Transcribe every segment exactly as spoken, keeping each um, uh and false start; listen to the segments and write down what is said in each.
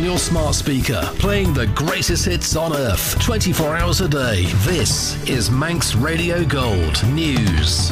your smart speaker, playing the greatest hits on earth, twenty-four hours a day. This is Manx Radio Gold News.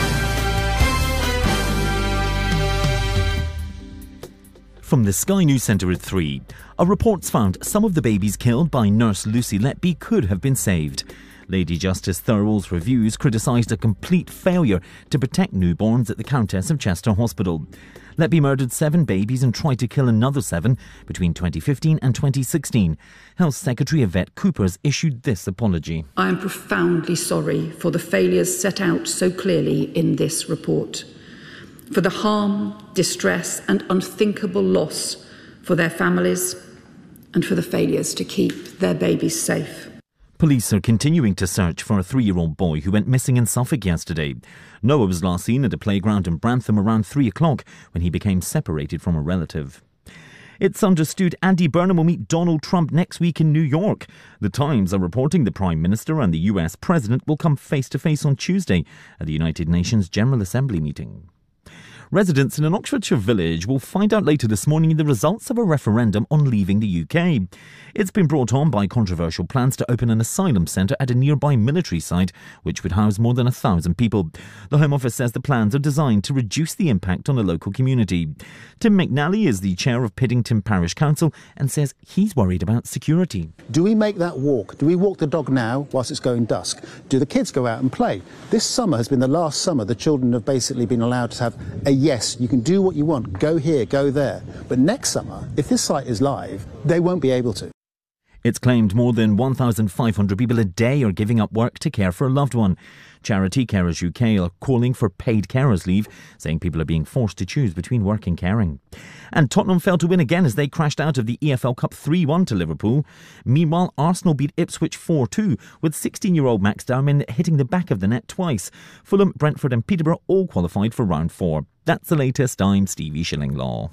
From the Sky News Centre at three, a report's found some of the babies killed by nurse Lucy Letby could have been saved. Lady Justice Thirlwall's reviews criticised a complete failure to protect newborns at the Countess of Chester Hospital. Letby murdered seven babies and tried to kill another seven between twenty fifteen and twenty sixteen. Health Secretary Yvette Coopers issued this apology. I am profoundly sorry for the failures set out so clearly in this report, for the harm, distress and unthinkable loss for their families, and for the failures to keep their babies safe. Police are continuing to search for a three-year-old boy who went missing in Suffolk yesterday. Noah was last seen at a playground in Brantham around three o'clock when he became separated from a relative. It's understood Andy Burnham will meet Donald Trump next week in New York. The Times are reporting the Prime Minister and the U S President will come face-to-face on Tuesday at the United Nations General Assembly meeting. Residents in an Oxfordshire village will find out later this morning the results of a referendum on leaving the U K. It's been brought on by controversial plans to open an asylum centre at a nearby military site, which would house more than a thousand people. The Home Office says the plans are designed to reduce the impact on the local community. Tim McNally is the chair of Piddington Parish Council and says he's worried about security. Do we make that walk? Do we walk the dog now whilst it's going dusk? Do the kids go out and play? This summer has been the last summer the children have basically been allowed to have a yes, you can do what you want, go here, go there. But next summer, if this site is live, they won't be able to. It's claimed more than one thousand five hundred people a day are giving up work to care for a loved one. Charity Carers U K are calling for paid carers leave, saying people are being forced to choose between work and caring. And Tottenham failed to win again as they crashed out of the E F L Cup three one to Liverpool. Meanwhile, Arsenal beat Ipswich four two, with sixteen-year-old Max Darman hitting the back of the net twice. Fulham, Brentford and Peterborough all qualified for round four. That's the latest. I'm Stevie Shillinglaw.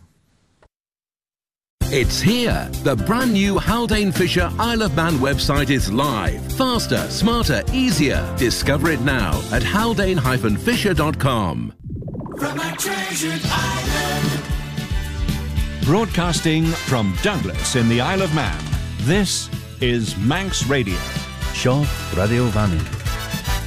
It's here. The brand new Haldane Fisher Isle of Man website is live. Faster, smarter, easier. Discover it now at haldane dash fisher dot com. From a treasured island. Broadcasting from Douglas in the Isle of Man, this is Manx Radio. Seo Radio Vannin.